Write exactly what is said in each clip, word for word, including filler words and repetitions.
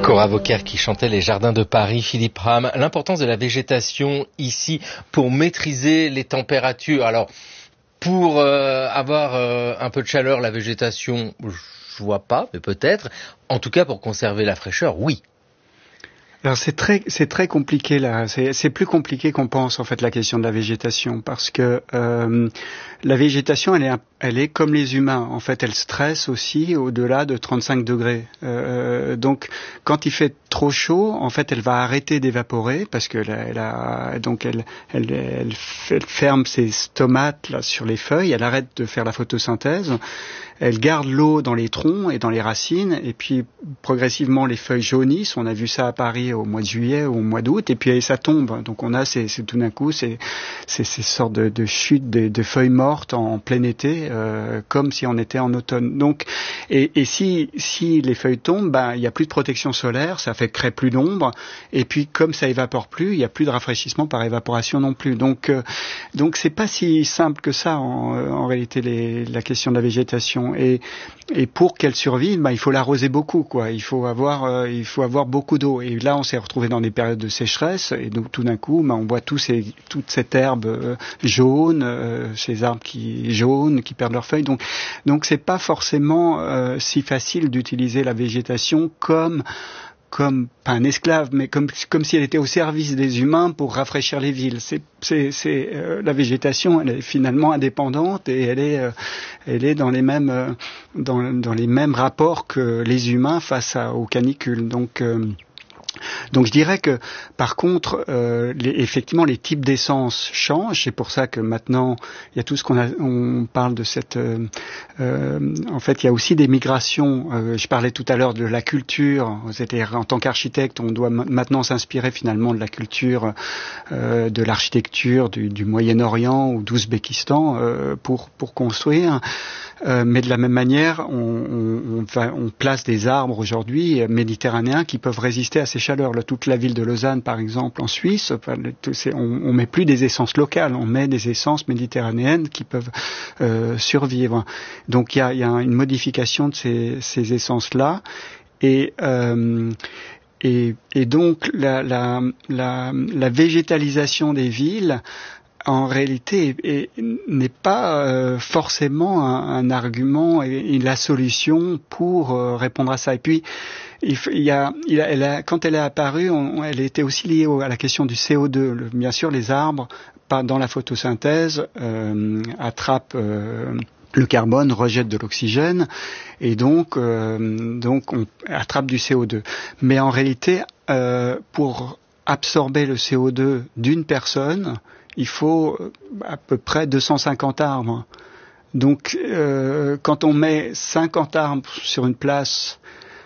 Cora Vauquer qui chantait Les Jardins de Paris, Philippe Ram. L'importance de la végétation ici pour maîtriser les températures. Alors, pour euh, avoir euh, un peu de chaleur, la végétation, je vois pas, mais peut-être. En tout cas, pour conserver la fraîcheur, oui. Alors c'est très c'est très compliqué là, c'est c'est plus compliqué qu'on pense en fait la question de la végétation parce que euh, la végétation elle est elle est comme les humains en fait, elle stresse aussi au-delà de trente-cinq degrés. Euh, donc quand il fait trop chaud, en fait elle va arrêter d'évaporer parce que elle a, elle a donc elle elle, elle elle ferme ses stomates là sur les feuilles, elle arrête de faire la photosynthèse. Elle garde l'eau dans les troncs et dans les racines, et puis progressivement les feuilles jaunissent. On a vu ça à Paris au mois de juillet ou au mois d'août, et puis ça tombe. Donc on a ces, ces, tout d'un coup ces, ces, ces sortes de, de chutes de, de feuilles mortes en plein été, euh, comme si on était en automne. Donc, et, et si, si les feuilles tombent, ben il n'y a plus de protection solaire, ça fait créer plus d'ombre, et puis comme ça évapore plus, il n'y a plus de rafraîchissement par évaporation non plus. Donc, euh, donc c'est pas si simple que ça en, en réalité les, la question de la végétation. Et, et pour qu'elle survive, bah, il faut l'arroser beaucoup, quoi. Il faut avoir, euh, il faut avoir beaucoup d'eau. Et là, on s'est retrouvé dans des périodes de sécheresse, et donc tout d'un coup, bah, on voit tous ces, toute cette herbe euh, jaune, euh, ces arbres qui jaunes, qui perdent leurs feuilles. Donc, donc c'est pas forcément euh, si facile d'utiliser la végétation comme comme pas un esclave, mais comme comme si elle était au service des humains pour rafraîchir les villes. C'est c'est c'est euh, la végétation, elle est finalement indépendante et elle est euh, elle est dans les mêmes euh, dans dans les mêmes rapports que les humains face à, aux canicules. Donc euh, Donc je dirais que par contre, euh, les, effectivement, les types d'essence changent. C'est pour ça que maintenant, il y a tout ce qu'on a, on parle de cette. Euh, euh, en fait, il y a aussi des migrations. Euh, je parlais tout à l'heure de la culture. C'était en tant qu'architecte, on doit m- maintenant s'inspirer finalement de la culture, euh, de l'architecture du, du Moyen-Orient ou d'Ouzbékistan euh, pour pour construire. Euh, mais de la même manière, on, on, on, on place des arbres aujourd'hui euh, méditerranéens qui peuvent résister à ces chaleurs. Là, toute la ville de Lausanne, par exemple, en Suisse, enfin, c'est, on, on met plus des essences locales, on met des essences méditerranéennes qui peuvent euh, survivre. Donc il y a, y a une modification de ces, ces essences-là. Et euh, et, et donc la, la, la, la végétalisation des villes en réalité et, et, n'est pas euh, forcément un, un argument et, et la solution pour euh, répondre à ça. Et puis il, il y a, il a, elle a, quand elle est apparue, on, elle était aussi liée au, à la question du C O deux. Le, bien sûr, les arbres, pas dans la photosynthèse, euh, attrapent euh, le carbone, rejettent de l'oxygène et donc euh, donc on attrape du C O deux. Mais en réalité, euh, pour absorber le C O deux d'une personne, il faut à peu près deux cent cinquante arbres. Donc, euh, quand on met cinquante arbres sur une place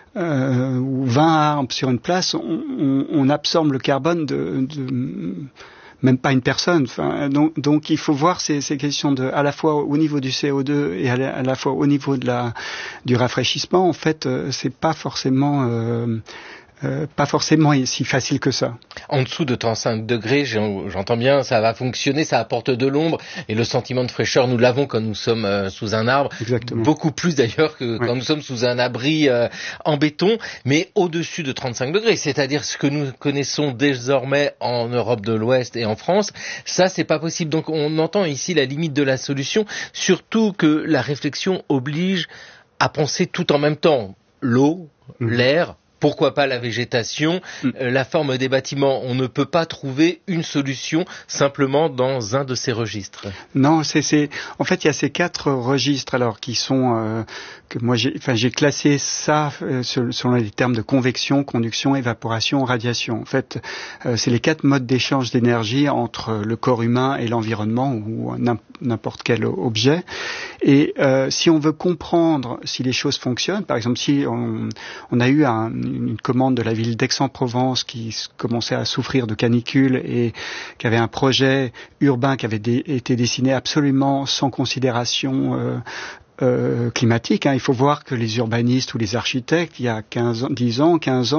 euh, ou vingt arbres sur une place, on, on, on absorbe le carbone de, de même pas une personne. Enfin, donc, donc, il faut voir ces, ces questions de, à la fois au niveau du C O deux et à la, à la fois au niveau de la du rafraîchissement. En fait, euh, c'est pas forcément euh, Euh, pas forcément si facile que ça. En dessous de trente-cinq degrés, j'entends bien, ça va fonctionner, ça apporte de l'ombre et le sentiment de fraîcheur, nous l'avons quand nous sommes euh, sous un arbre. Exactement. Beaucoup plus d'ailleurs que ouais. quand nous sommes sous un abri euh, en béton, mais au-dessus de trente-cinq degrés, c'est-à-dire ce que nous connaissons désormais en Europe de l'Ouest et en France, ça c'est pas possible. Donc on entend ici la limite de la solution, surtout que la réflexion oblige à penser tout en même temps. L'eau, mmh. l'air, pourquoi pas la végétation, mmh. euh, la forme des bâtiments. On ne peut pas trouver une solution simplement dans un de ces registres. Non, c'est, c'est en fait il y a ces quatre registres alors qui sont euh, que moi j'ai, enfin j'ai classé ça euh, selon les termes de convection, conduction, évaporation, radiation. En fait, euh, c'est les quatre modes d'échange d'énergie entre le corps humain et l'environnement ou n'importe quel objet. Et euh, si on veut comprendre si les choses fonctionnent, par exemple si on, on a eu un une commande de la ville d'Aix-en-Provence qui commençait à souffrir de canicule et qui avait un projet urbain qui avait dé- été dessiné absolument sans considération euh, euh, climatique. Hein. Il faut voir que les urbanistes ou les architectes, il y a quinze ans, dix ans, quinze ans, ne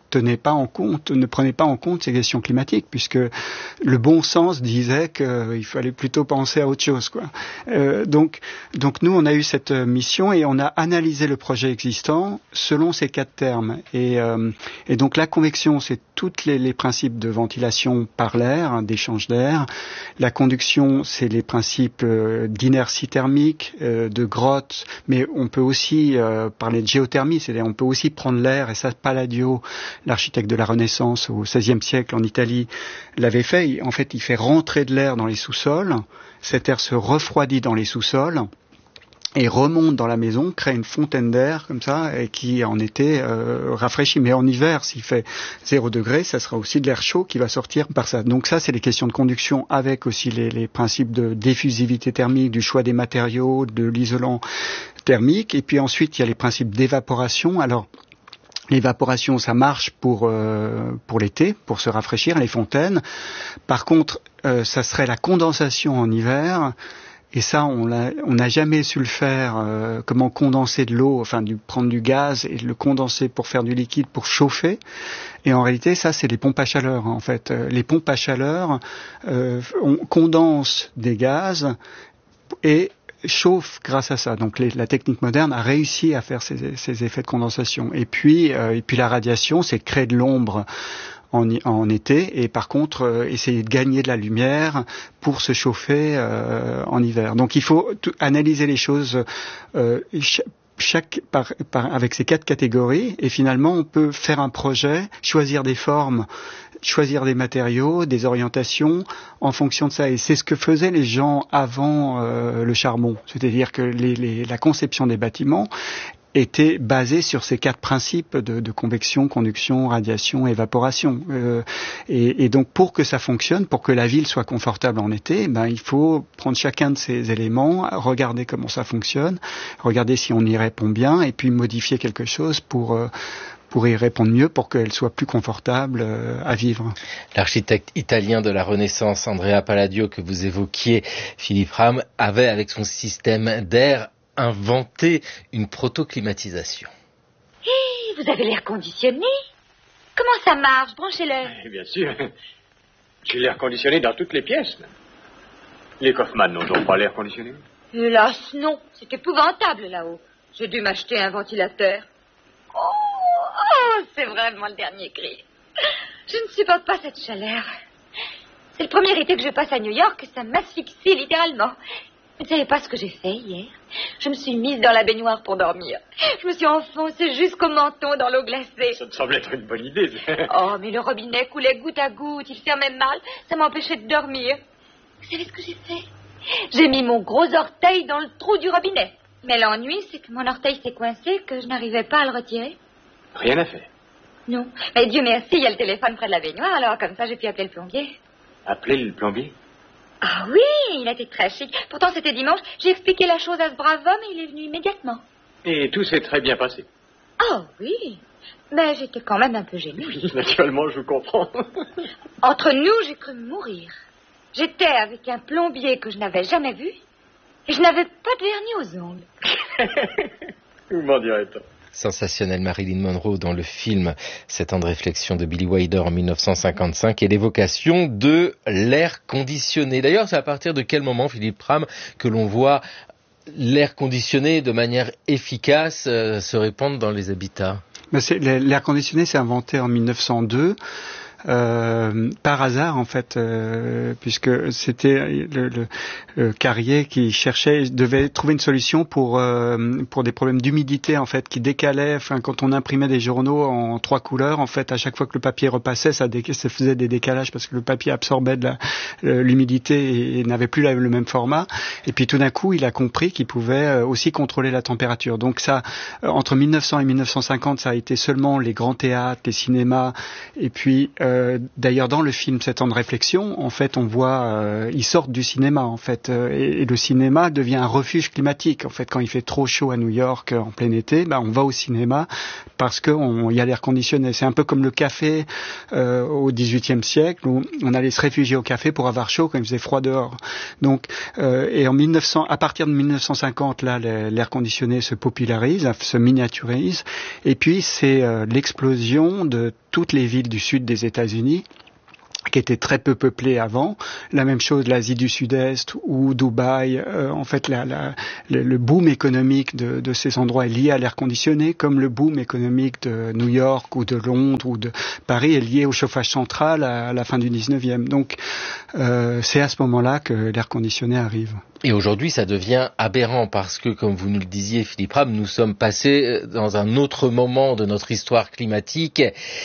tenait pas en compte, ne prenait pas en compte ces questions climatiques, puisque le bon sens disait qu'il fallait plutôt penser à autre chose, quoi. Euh, donc, donc nous, on a eu cette mission et on a analysé le projet existant selon ces quatre termes. Et, euh, et donc la convection, c'est tous les, les principes de ventilation par l'air, hein, d'échange d'air. La conduction, c'est les principes euh, d'inertie thermique, euh, de grotte, mais on peut aussi euh, parler de géothermie, c'est-à-dire on peut aussi prendre l'air, et ça, Palladio, l'architecte de la Renaissance au seizième siècle en Italie, l'avait fait. En fait, il fait rentrer de l'air dans les sous-sols, cet air se refroidit dans les sous-sols, et remonte dans la maison, crée une fontaine d'air comme ça, et qui en été euh, rafraîchit. Mais en hiver, s'il fait zéro degré, ça sera aussi de l'air chaud qui va sortir par ça. Donc ça, c'est les questions de conduction, avec aussi les, les principes de diffusivité thermique, du choix des matériaux, de l'isolant thermique. Et puis ensuite, il y a les principes d'évaporation. Alors, l'évaporation, ça marche pour euh, pour l'été, pour se rafraîchir, les fontaines. Par contre, euh, ça serait la condensation en hiver. Et ça, on l'a, on n'a jamais su le faire. Euh, comment condenser de l'eau, enfin, du, prendre du gaz et le condenser pour faire du liquide, pour chauffer. Et en réalité, ça, c'est les pompes à chaleur. En fait, euh, les pompes à chaleur, euh, on condense des gaz et chauffe grâce à ça. Donc, les, la technique moderne a réussi à faire ces, ces effets de condensation. Et puis, euh, et puis la radiation, c'est créer de l'ombre En, en été, et par contre euh, essayer de gagner de la lumière pour se chauffer euh, en hiver. Donc il faut tout, analyser les choses euh, ch- chaque par, par, avec ces quatre catégories, et finalement on peut faire un projet, choisir des formes, choisir des matériaux, des orientations en fonction de ça. Et c'est ce que faisaient les gens avant euh, le charbon, c'est-à-dire que les, les, la conception des bâtiments était basé sur ces quatre principes de, de convection, conduction, radiation, évaporation. Euh, et, et donc, pour que ça fonctionne, pour que la ville soit confortable en été, ben, il faut prendre chacun de ces éléments, regarder comment ça fonctionne, regarder si on y répond bien, et puis modifier quelque chose pour... Euh, pour y répondre mieux, pour qu'elle soit plus confortable euh, à vivre. L'architecte italien de la Renaissance, Andrea Palladio, que vous évoquiez, Philippe Rham, avait, avec son système d'air, inventé une proto-climatisation. Hé, vous avez l'air conditionné? Comment ça marche? Branchez-le. Eh bien sûr. J'ai l'air conditionné dans toutes les pièces. Les Kaufmann n'ont donc pas l'air conditionné? Hélas, non. C'est épouvantable là-haut. J'ai dû m'acheter un ventilateur. Oh, oh, c'est vraiment le dernier cri. Je ne supporte pas cette chaleur. C'est le premier été que je passe à New York, ça m'asphyxie littéralement. Vous ne savez pas ce que j'ai fait hier? Je me suis mise dans la baignoire pour dormir. Je me suis enfoncée jusqu'au menton dans l'eau glacée. Ça te semble être une bonne idée. Oh, mais le robinet coulait goutte à goutte, il fermait mal, ça m'empêchait de dormir. Vous savez ce que j'ai fait? J'ai mis mon gros orteil dans le trou du robinet. Mais l'ennui, c'est que mon orteil s'est coincé, que je n'arrivais pas à le retirer. Rien à faire? Non. Mais Dieu merci, il y a le téléphone près de la baignoire, alors comme ça j'ai pu appeler le plombier. Appeler le plombier? Ah oui, il a été très chic. Pourtant, c'était dimanche. J'ai expliqué la chose à ce brave homme et il est venu immédiatement. Et tout s'est très bien passé? Oh oui, mais j'étais quand même un peu gênée. Oui, naturellement, je comprends. Entre nous, j'ai cru mourir. J'étais avec un plombier que je n'avais jamais vu et je n'avais pas de vernis aux ongles. Vous m'en dirait-on? Sensationnelle Marilyn Monroe dans le film Sept ans de réflexion de Billy Wilder en mille neuf cent cinquante-cinq, et l'évocation de l'air conditionné. D'ailleurs, c'est à partir de quel moment, Philippe Rham, que l'on voit l'air conditionné de manière efficace euh, se répandre dans les habitats? Ben c'est, l'air conditionné s'est inventé en mille neuf cent deux. Euh, par hasard en fait, euh, puisque c'était le, le, le Carrier qui cherchait, devait trouver une solution pour euh, pour des problèmes d'humidité en fait, qui décalaient. Enfin, quand on imprimait des journaux en trois couleurs, en fait, à chaque fois que le papier repassait, ça, dé, ça faisait des décalages parce que le papier absorbait de la, l'humidité et, et n'avait plus la, le même format. Et puis tout d'un coup, il a compris qu'il pouvait aussi contrôler la température. Donc ça, entre mille neuf cents et mille neuf cent cinquante, ça a été seulement les grands théâtres, les cinémas, et puis euh, Euh, d'ailleurs, dans le film Sept ans de réflexion, en fait, on voit, euh, ils sortent du cinéma, en fait, euh, et, et le cinéma devient un refuge climatique. En fait, quand il fait trop chaud à New York euh, en plein été, bah, on va au cinéma parce que on, y a l'air conditionné. C'est un peu comme le café euh, au dix-huitième siècle, où on allait se réfugier au café pour avoir chaud quand il faisait froid dehors. Donc, euh, et en mille neuf cents, à partir de mille neuf cent cinquante, là, l'air conditionné se popularise, se miniaturise, et puis c'est euh, l'explosion de toutes les villes du sud des États-Unis, qui étaient très peu peuplées avant. La même chose l'Asie du Sud-Est ou Dubaï. Euh, en fait, la, la, le, le boom économique de, de ces endroits est lié à l'air conditionné, comme le boom économique de New York ou de Londres ou de Paris est lié au chauffage central à, à la fin du dix-neuvième. Donc, euh, c'est à ce moment-là que l'air conditionné arrive. Et aujourd'hui, ça devient aberrant parce que, comme vous nous le disiez, Philippe Rham, nous sommes passés dans un autre moment de notre histoire climatique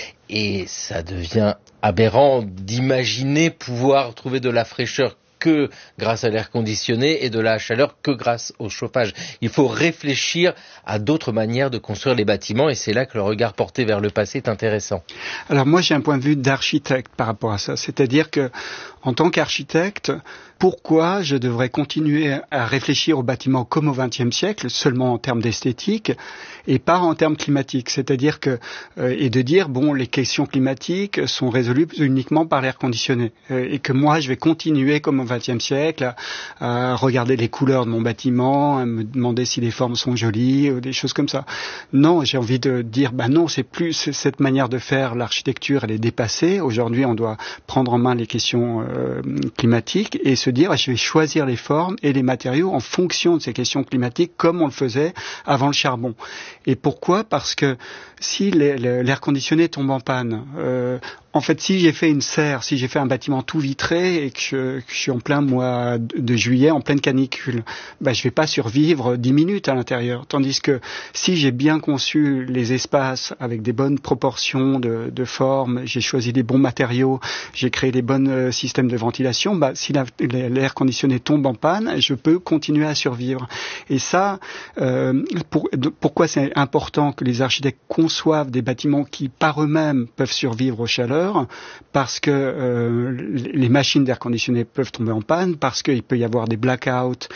et ça devient aberrant d'imaginer pouvoir trouver de la fraîcheur que grâce à l'air conditionné et de la chaleur que grâce au chauffage. Il faut réfléchir à d'autres manières de construire les bâtiments et c'est là que le regard porté vers le passé est intéressant. Alors moi j'ai un point de vue d'architecte par rapport à ça, c'est-à-dire que en tant qu'architecte, pourquoi je devrais continuer à réfléchir aux bâtiments comme au vingtième siècle, seulement en termes d'esthétique, et pas en termes climatiques, c'est-à-dire que euh, et de dire bon les questions climatiques sont résolues uniquement par l'air conditionné, euh, et que moi je vais continuer comme au vingtième siècle à, à regarder les couleurs de mon bâtiment, à me demander si les formes sont jolies, ou des choses comme ça. Non, j'ai envie de dire bah non, c'est plus c'est cette manière de faire l'architecture, elle est dépassée. Aujourd'hui, on doit prendre en main les questions euh, climatiques et se dire je vais choisir les formes et les matériaux en fonction de ces questions climatiques comme on le faisait avant le charbon. Et pourquoi ? Parce que si l'air conditionné tombe en panne, euh, en fait, si j'ai fait une serre, si j'ai fait un bâtiment tout vitré et que je, que je suis en plein mois de juillet, en pleine canicule, bah, je vais pas survivre dix minutes à l'intérieur. Tandis que si j'ai bien conçu les espaces avec des bonnes proportions de, de formes, j'ai choisi les bons matériaux, j'ai créé les bons euh, systèmes de ventilation, bah, si l'air conditionné tombe en panne, je peux continuer à survivre. Et ça, euh, pour, de, pourquoi c'est important que les architectes conçoivent des bâtiments qui par eux-mêmes peuvent survivre aux chaleurs? Parce que euh, les machines d'air conditionné peuvent tomber en panne, parce qu'il peut y avoir des blackouts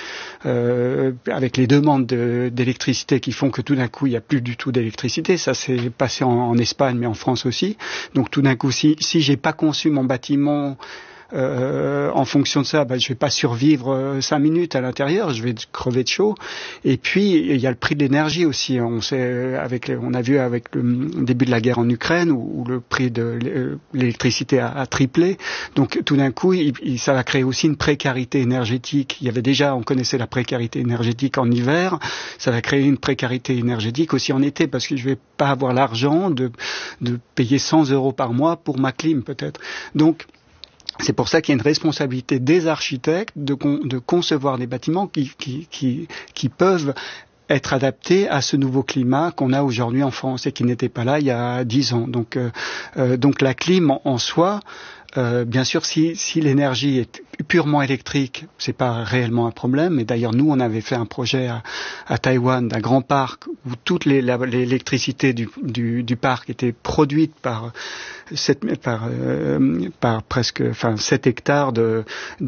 euh, avec les demandes de, d'électricité qui font que tout d'un coup il n'y a plus du tout d'électricité. Ça s'est passé en, en Espagne mais en France aussi. Donc tout d'un coup si, si j'ai pas conçu mon bâtiment Euh, en fonction de ça, ben, je vais pas survivre euh, cinq minutes à l'intérieur, je vais crever de chaud. Et puis il y a le prix de l'énergie aussi. On sait, avec, on a vu avec le début de la guerre en Ukraine où, où le prix de l'électricité a, a triplé. Donc tout d'un coup, il, il, ça va créer aussi une précarité énergétique. Il y avait déjà, on connaissait la précarité énergétique en hiver. Ça va créer une précarité énergétique aussi en été parce que je vais pas avoir l'argent de, de payer cent euros par mois pour ma clim peut-être. Donc c'est pour ça qu'il y a une responsabilité des architectes de, con, de concevoir des bâtiments qui, qui, qui, qui peuvent être adaptés à ce nouveau climat qu'on a aujourd'hui en France et qui n'était pas là il y a dix ans. Donc, euh, euh, donc la clim en, en soi, euh, bien sûr, si, si l'énergie est purement électrique, c'est pas réellement un problème. Et d'ailleurs, nous, on avait fait un projet à, à Taïwan, d'un grand parc où toute les, la, l'électricité du, du, du parc était produite par sept, par, euh, par presque, enfin, sept hectares de,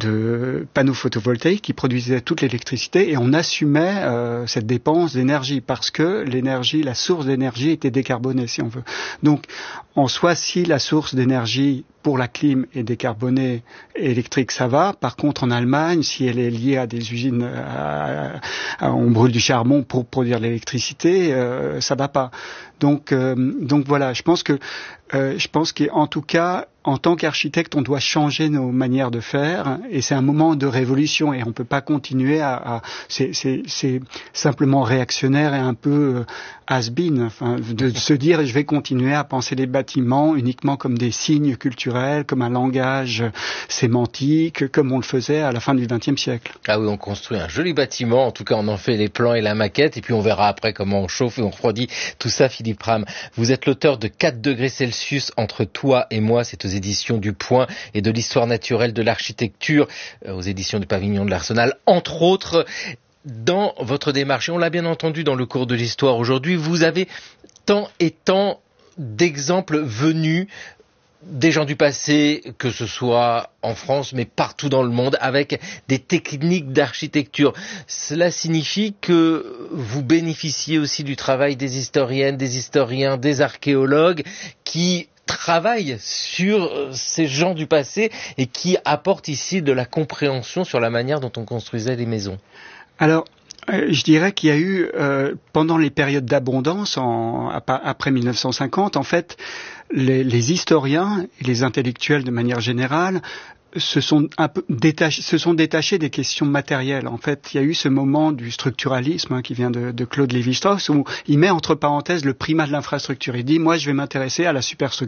de panneaux photovoltaïques qui produisaient toute l'électricité et on assumait euh, cette dépense d'énergie parce que l'énergie, la source d'énergie était décarbonée, si on veut. Donc, en soi, si la source d'énergie pour la clim est décarbonée électrique, ça va. Par contre, en Allemagne, si elle est liée à des usines, à, à, on brûle du charbon pour produire l'électricité, euh, ça va pas. Donc, euh, donc voilà. Je pense que, euh, je pense qu'en tout cas, en tant qu'architecte, on doit changer nos manières de faire, et c'est un moment de révolution, et on peut pas continuer à, à c'est, c'est, c'est simplement réactionnaire et un peu has-been, enfin, de se dire je vais continuer à penser les bâtiments uniquement comme des signes culturels, comme un langage sémantique, comme on le faisait à la fin du vingtième siècle. Ah oui, on construit un joli bâtiment, en tout cas on en fait les plans et la maquette, et puis on verra après comment on chauffe et on refroidit tout ça. Philippe Rham, vous êtes l'auteur de quatre degrés Celsius entre toi et moi, c'est aux éditions du Point, et de l'histoire naturelle de l'architecture euh, aux éditions du Pavillon de l'Arsenal, entre autres. Dans votre démarche, et on l'a bien entendu dans le cours de l'histoire aujourd'hui, vous avez tant et tant d'exemples venus des gens du passé, que ce soit en France, mais partout dans le monde, avec des techniques d'architecture. Cela signifie que vous bénéficiez aussi du travail des historiennes, des historiens, des archéologues, qui travaillent sur ces gens du passé et qui apportent ici de la compréhension sur la manière dont on construisait les maisons. Alors, Je dirais qu'il y a eu, euh, pendant les périodes d'abondance, en, après mille neuf cent cinquante, en fait, les, les historiens et les intellectuels de manière générale se sont un peu détachés, se sont détachés des questions matérielles. En fait, il y a eu ce moment du structuralisme hein, qui vient de, de Claude Lévi-Strauss où il met entre parenthèses le primat de l'infrastructure. Il dit, moi, je vais m'intéresser à la superstructure